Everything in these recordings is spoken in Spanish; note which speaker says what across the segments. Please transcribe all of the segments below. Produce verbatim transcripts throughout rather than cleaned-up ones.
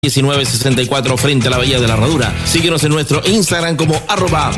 Speaker 1: diecinueve sesenta y cuatro frente a la Bahía de la Herradura. Síguenos en nuestro Instagram como arroba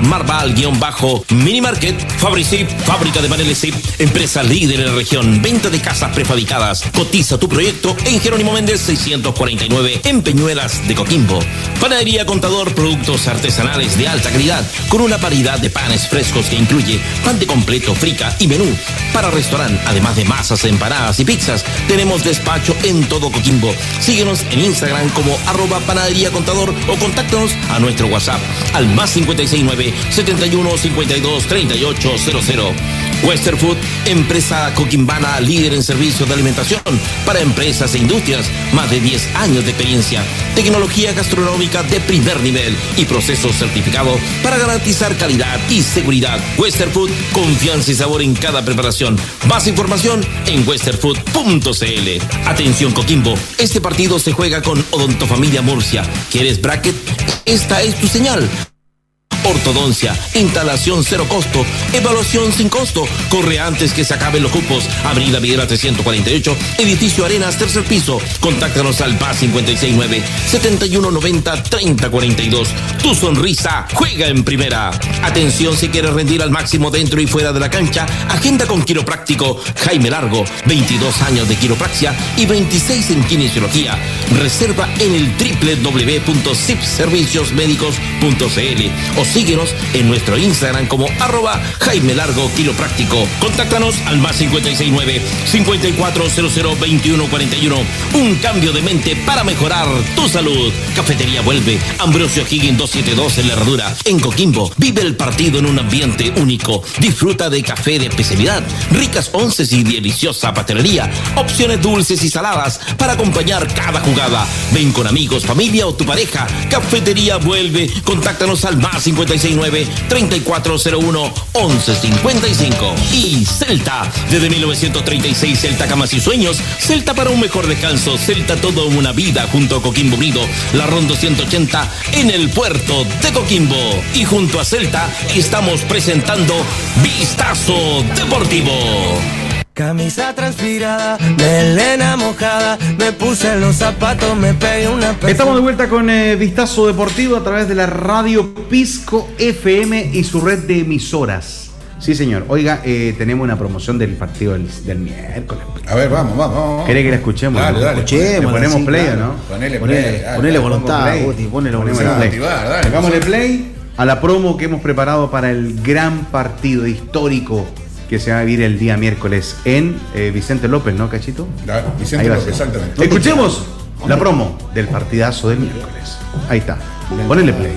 Speaker 1: marval-minimarket. Fabricip, fábrica de paneles Zip, empresa líder en la región. Venta de casas prefabricadas. Cotiza tu proyecto en Jerónimo Méndez seiscientos cuarenta y nueve en Peñuelas de Coquimbo. Panadería Contador, productos artesanales de alta calidad con una variedad de panes frescos que incluye pan de completo, frica y menú. Para restaurante, además de masas, empanadas y pizzas, tenemos despacho en todo Coquimbo. Síguenos en Instagram como arroba panadería contador o contáctanos a nuestro WhatsApp al más cinco seis nueve, setenta y uno, cincuenta y dos, treinta y ocho cero cero. Western Food, empresa coquimbana líder en servicios de alimentación para empresas e industrias, más de diez años de experiencia, tecnología gastronómica de primer nivel y procesos certificados para garantizar calidad y seguridad. Western Food, confianza y sabor en cada preparación. Más información en western food punto c l. Atención Coquimbo, este partido se juega con Odontofamilia Murcia. ¿Quieres bracket? Esta es tu señal. Ortodoncia, instalación cero costo, evaluación sin costo. Corre antes que se acaben los cupos. Avenida Videla trescientos cuarenta y ocho, edificio Arenas, tercer piso. Contáctanos al más cinco seis nueve, setenta y uno noventa, treinta cuarenta y dos. Tu sonrisa juega en primera. Atención si quieres rendir al máximo dentro y fuera de la cancha. Agenda con quiropráctico Jaime Largo, veintidós años de quiropraxia y veintiséis en kinesiología. Reserva en el doble u doble u doble u punto sip servicios médicos punto c l o síguenos en nuestro Instagram como arroba Jaime Largo Quiropráctico. Contáctanos al más cinco seis nueve, cincuenta y cuatro cero cero, veintiuno cuarenta y uno. Un cambio de mente para mejorar tu salud. Cafetería Vuelve, Ambrosio Higgins doscientos setenta y dos en la Herradura, en Coquimbo. Vive el partido en un ambiente único. Disfruta de café de especialidad, ricas onces y deliciosa pastelería, opciones dulces y saladas para acompañar cada jugada. Ven con amigos, familia o tu pareja. Cafetería Vuelve. Contáctanos al más cinco seis nueve, treinta y cuatro cero uno, once cincuenta y cinco. Y Celta, desde mil novecientos treinta y seis, Celta Camas y Sueños, Celta para un mejor descanso, Celta toda una vida junto a Coquimbo Unido, la Ronda ciento ochenta en el puerto de Coquimbo. Y junto a Celta estamos presentando Vistazo Deportivo.
Speaker 2: Camisa transpirada, melena mojada, me puse los zapatos, me pegué una pesa.
Speaker 3: Estamos de vuelta con eh, Vistazo Deportivo a través de la radio Pisco F M y su red de emisoras. Sí, señor. Oiga, eh, tenemos una promoción del partido del, del miércoles.
Speaker 4: A ver, vamos, vamos, vamos.
Speaker 3: ¿Querés que la escuchemos?
Speaker 4: Dale,
Speaker 3: ¿no?
Speaker 4: dale.
Speaker 3: Escuchemos, le ponemos
Speaker 4: sí,
Speaker 3: play,
Speaker 4: claro.
Speaker 3: ¿no?
Speaker 4: Ponele
Speaker 3: Ponele,
Speaker 4: play. Dale,
Speaker 3: ponele
Speaker 4: dale,
Speaker 3: voluntad,
Speaker 4: play.
Speaker 3: Guti, ponele
Speaker 4: Ponemos
Speaker 3: voluntad.
Speaker 4: play. Activar, dale.
Speaker 3: Pongámosle play a la promo que hemos preparado para el gran partido histórico que se va a vivir el día miércoles en eh, Vicente López, ¿no, Cachito?
Speaker 4: Dale, Vicente López, exactamente.
Speaker 3: Escuchemos la promo del partidazo del miércoles. Ahí está. Ponele play.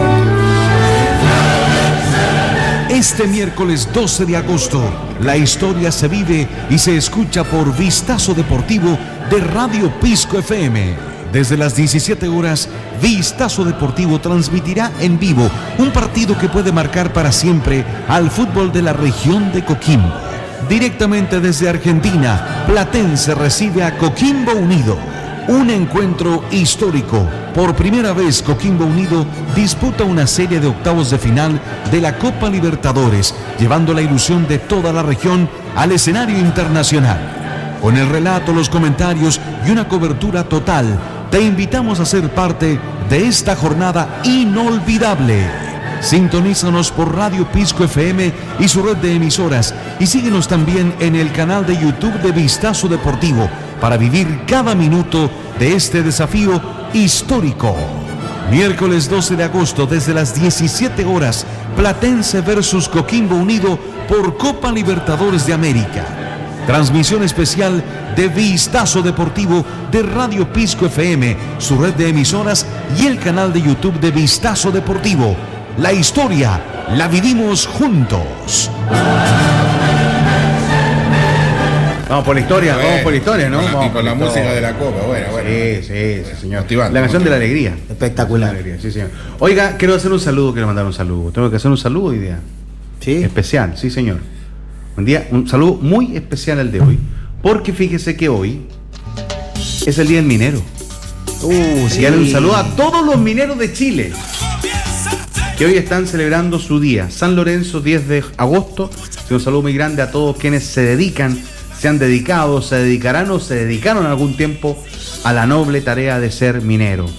Speaker 5: Este miércoles doce de agosto, la historia se vive y se escucha por Vistazo Deportivo de Radio Pisco F M. Desde las diecisiete horas, Vistazo Deportivo transmitirá en vivo un partido que puede marcar para siempre al fútbol de la región de Coquimbo. Directamente desde Argentina, Platense recibe a Coquimbo Unido. Un encuentro histórico. Por primera vez, Coquimbo Unido disputa una serie de octavos de final de la Copa Libertadores, llevando la ilusión de toda la región al escenario internacional. Con el relato, los comentarios y una cobertura total, te invitamos a ser parte de esta jornada inolvidable. Sintonízanos por Radio Pisco F M y su red de emisoras y síguenos también en el canal de YouTube de Vistazo Deportivo para vivir cada minuto de este desafío histórico. Miércoles doce de agosto desde las diecisiete horas, Platense versus Coquimbo Unido por Copa Libertadores de América. Transmisión especial de Vistazo Deportivo de Radio Pisco F M, su red de emisoras y el canal de YouTube de Vistazo Deportivo. La historia la vivimos juntos.
Speaker 3: Vamos por la historia, bueno, vamos por la historia, ¿no?
Speaker 4: Con la,
Speaker 3: vamos
Speaker 4: y con la música de la Copa, bueno, bueno.
Speaker 3: Sí, sí, sí, señor.
Speaker 4: Motivante,
Speaker 3: la canción
Speaker 4: motivante.
Speaker 3: de la alegría.
Speaker 2: Espectacular.
Speaker 3: La alegría, sí, señor. Oiga, quiero hacer un saludo, quiero mandar un saludo. Tengo que hacer un saludo hoy día.
Speaker 2: Sí.
Speaker 3: Especial, sí, señor. Un día, un saludo muy especial el de hoy, porque fíjese que hoy es el Día del Minero.
Speaker 2: Uh, sí.
Speaker 3: Y darle un saludo a todos los mineros de Chile que hoy están celebrando su día. San Lorenzo, diez de agosto. Un saludo muy grande a todos quienes se dedican, se han dedicado, se dedicarán o se dedicaron algún tiempo a la noble tarea de ser minero.